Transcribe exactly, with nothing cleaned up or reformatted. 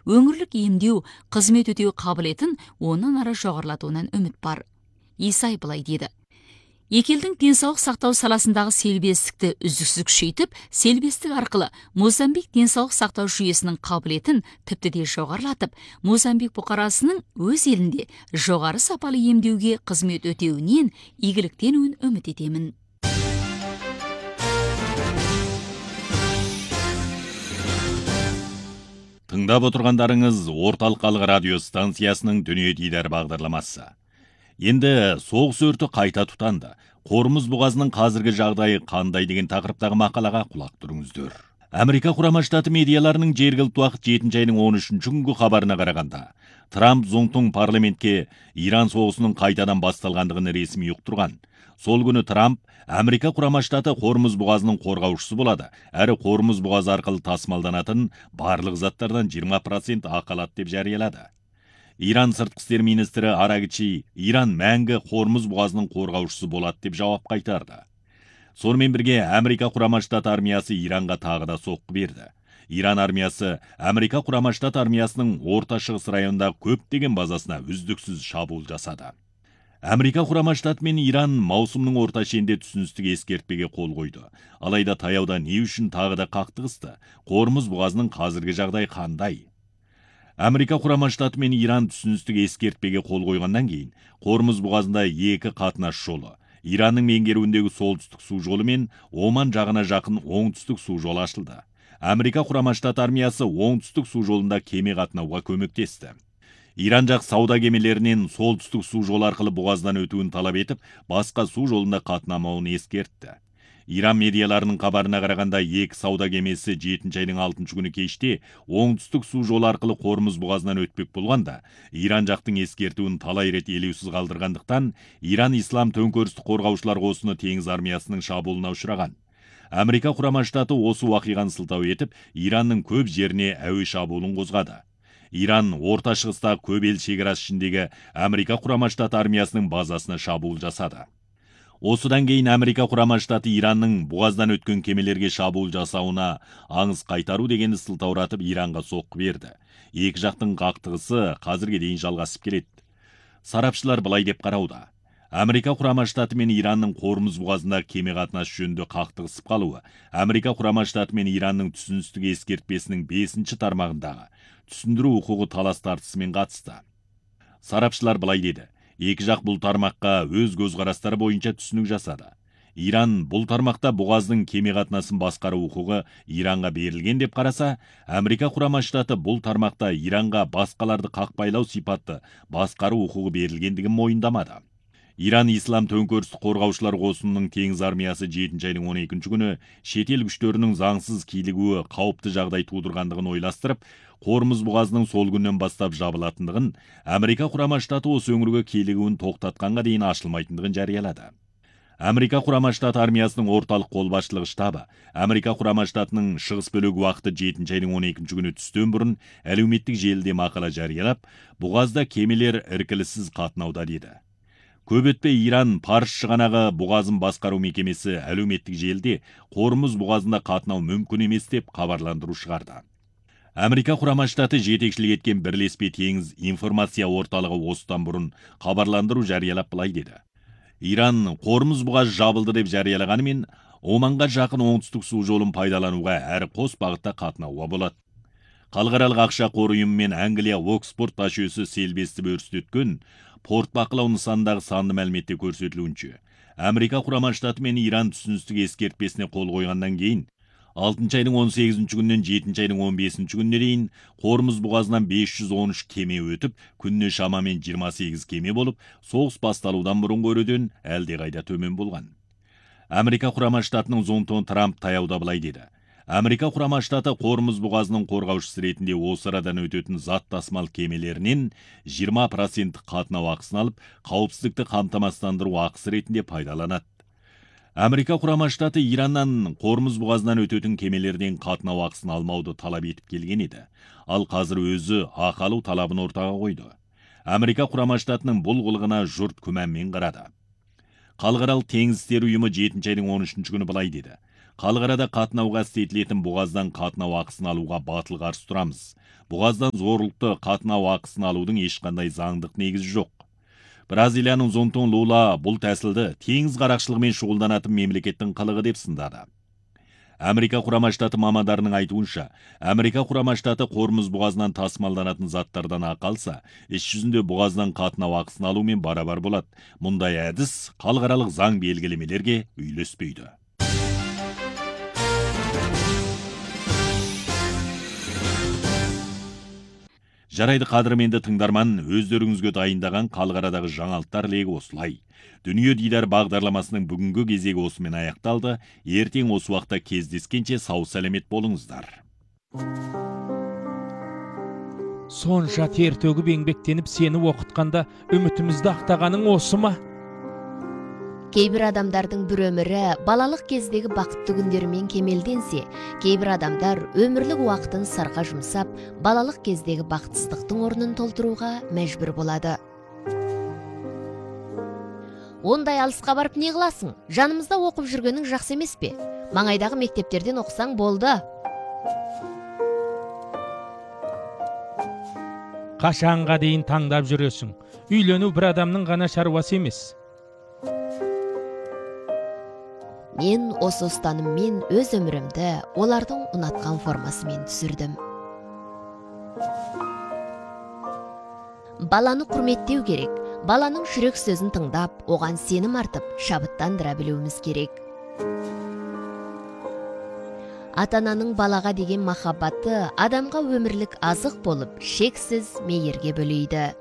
өңірлік емдеу, қызмет өтеу қабілетін онан ары жоғарылатуынан үміт бар. Исай былай деді: екі елдің денсаулық сақтау саласындағы селбестікті үздіксіз күшейтіп, селбестік арқылы Мозамбик денсаулық сақтау жүйесінің қабілетін тіпті де жоғарылатып, Мозамбик бұқарасының өз елінде жоғары сапалы емдеуге қызмет өтеуінен игіліктенуін үміт етемін. Тыңдап отырғандарыңыз Орталық Халық радио станциясының Дүние Дидар бағдарламасы. Енді соғыс өрті қайта тұтанды. Қорымыз бұғазының қазіргі жағдайы қандай деген тақырыптағы мақалаға құлақ тұрыңыздар. Америка құрама штаты медиаларының жергілікті уақыт жетінші айының он үшінші күнгі хабарына қарағанда, Трамп зоңтың парламентке Иран соғысының қайтадан басталғандығын ресми ұқтырған. Сол күні Трамп Америка құрама штаты Қормыз бұғазының қорғаушысы болады, әрі Қормыз бұғазы арқылы тасымалданатын барлық заттардан жиырма процент ақы алады деп жариялады. Иран сыртқы істер министрі Арагчи Иран мәңгі Қормыз бұғазының қорғаушысы болады деп жауап қайтарды. Сонымен бірге Америка құрама штаты армиясы Иранға тағы да соққы берді. Иран армиясы Америка құрама штаты армиясының орта шығыс райондағы көптеген базасына үздіксіз шабуыл жасады. Америка құрама штаты мен Иран маусымның орта шенде түсіністік ескертпеге қол қойды. Алайда таяуда не үшін тағы да қақтығысты? Қормыз бұғазының қазіргі жағдай қандай? Америка құрама штаты мен Иран түсіністік ескертпеге қол қойғаннан кейін, Қормыз бұғазында екі қатынас жолы, Иранның меңгеруіндегі солтүстік су жолы мен Оман жағына жақын оңтүстік су жолы ашылды. Америка құрама штаты армиясы оңтүстік су жолында кеме қатынауға көмектесті. Иран жақ сауда кемелерінен солтүстік су жолы арқылы бұғаздан өтуін талап етіп, басқа су жолында қатынамауын ескертті. Иран медиаларының хабарына қарағанда, екі сауда кемесі жетінші айының алтыншы күні кеште оңтүстік су жолы арқылы Қормыз бұғазынан өтпек болғанда, Иран жақтың ескертуін талай рет елеусіз қалдырғандықтан, Иран ислам төңкерісті қорғаушылар қосыны теңіз армиясының шабуылына ұшыраған. Америка құрама штаты осы уақиғаны сылтау етіп, Иранның көп жеріне әуе шабуылын қозғады. Иран орта шығыстағы көп ел шекарасы ішіндегі Америка құрама штаты армиясының базасына шабуыл жасады. Осыдан кейін Америка құрама штаты Иранның бұғаздан өткен кемелерге шабуыл жасауына аңыз қайтару дегенді сылтауратып Иранға соққы берді. Екі жақтың қақтығысы қазірге дейін жалғасып келеді. Сарапшылар былай деп қарауда: Америка құрама штаты мен Иранның Қормыз бұғазында кеме қатынасы жөнінде қақтығысып қалуы Америка құрама штаты мен Иранның түсіністік ескертпесінің бесінші тармағындағы түсіндіру құқығы талас тартысымен қатысты. Сарапшылар былай деді: екі жақ бұл тармаққа өз көзқарастары бойынша түсінік жасады. Иран бұл тармақта бұғаздың кеме қатынасын басқару құқығы Иранға берілген деп қараса, Америка құрама штаты бұл тармақта Иранға басқаларды қақпайлау сипатты басқару құқығы берілгендігін мойындамады. Иран ислам төңкерісті қорғаушылар қосынының теңіз армиясы жетінші айының он екінші күні шетел күштерінің заңсыз килігуі қауіпті жағдай тудырғандығын ойластырып, Қормыз бұғазының сол күннен бастап жабылатындығын, Америка құрама штаты осы өңірге килігуін тоқтатқанға дейін ашылмайтындығын жариялады. Америка құрама штаты армиясының орталық қолбасшылығы штабы Америка құрама штатының шығыс бөлігі уақыты жетінші айының он екінші күні түстен бұрын әлеуметтік желіде мақала жариялап, бұғазда кемелер іркіліссіз қатынауда деді. Көп өтпей Иран Парс шығанағы бұғазын басқару мекемесі әлеуметтік желіде Қормыз бұғазында қатынау мүмкін емес деп хабарландыру шығарды. Америка құрама штаты жетекшілік еткен бірлеспе теңіз информация орталығы осыдан бұрын хабарландыру жариялап былай деді: Иран Қормыз бұғаз жабылды деп жариялағанымен, Оманға жақын оңтүстік су жолын пайдалануға әрі қос бағытта қатынауға болады. Халықаралық ақша қоры ұйымы мен Англия Оксфорд тасжүйесі селбесті өрісті өткен порт бақылау нысандағы санды мәліметте көрсетілуінше, Америка құрама штаты мен Иран түсіністік ескертпесіне қол қойғаннан кейін, алтыншы айының он сегізінші күннен жетінші айының он бесінші күніне дейін Қормыз бұғазынан бес жүз он үш кеме өтіп, күніне шамамен жиырма сегіз кеме болып, соғыс басталудан бұрын көреден әлдеқайда төмен болған. Америка құрама штатының зоңтон Трамп таяуда былай деді: Америка құрама штаты Қормыз бұғазының қорғаушысы ретінде осы арадан өтетін зат тасымал кемелерінен жиырма процент қатынау ақысын алып, қауіпсіздікті қамтамасыздандыру ақысы ретінде пайдаланады. Америка құрама штаты Ираннан Қормыз бұғазынан өтетін кемелерден қатынау ақысын алмауды талап етіп келген еді. Ал қазір өзі ақы алу талабын ортаға қойды. Америка құрама штатының бұл қылығына жұрт күмәнмен қарады. Халықаралық теңіз істері ұйымы жетінші айының он үшінші күні былай деді: қалғарада қатынауға істетілетін бұғаздан қатынау ақысын алуға батыл қарсы тұрамыз. Бұғаздан зорлықты қатынау ақысын алудың ешқандай заңдық негізі жоқ. Бразилияның Зонтон Лула бұл тәсілді теңіз қарақшылығымен шұғылданатын мемлекеттің қылығы деп сындады. Америка Құрама Штаты мамандарының айтуынша, Америка Құрама Штаты Қормұз бұғазынан тасымалданатын заттардан ақы алса, іс жүзінде бұғаздан қатынау ақысын алумен барабар болады. Мұндай әдіс халықаралық заң белгілемелерге үйлеспейді. Жарайды қадірменді тыңдарман, өздеріңізге дайындаған қалғарадағы жаңалықтар легі осылай. Дүние дидар бағдарламасының бүгінгі кезегі осымен аяқталды. Ертең осы уақытта кездескенше сау сәлемет болыңыздар. Сонша тер төгіп еңбектеніп сені оқытқанда үмітімізді ақтағаның осы ма? Кейбір адамдардың бір өмірі балалық кездегі бақытты күндерімен кемелденсе, кейбір адамдар өмірлік уақытын сарға жұмсап, балалық кездегі бақытсыздықтың орнын толтыруға мәжбүр болады. Ондай алысқа барып не қыласың? Жанымызда оқып жүргенің жақсы емес пе? Маңайдағы мектептерден оқысаң болды. Қашанға дейін таңдап жүресің? Үйлену бір адамның ғана шаруасы емес. Мен осы ұстаныммен өз өмірімді олардың ұнатқан формасымен түсірдім. Баланы құрметтеу керек. Баланың жүрек сөзін тыңдап, оған сенім артып, шабыттандыра білуіміз керек. Ата-ананың балаға деген махаббаты адамға өмірлік азық болып, шексіз мейірге бөлейді.